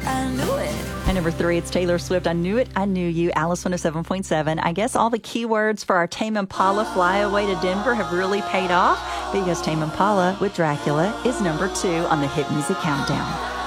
I knew it. And number 3, it's Taylor Swift. I Knew It, I Knew You. Alice 107.7. I guess all the keywords for our Tame Impala Fly Away to Denver have really paid off because Tame Impala with Dracula is number 2 on the Hit Music Countdown.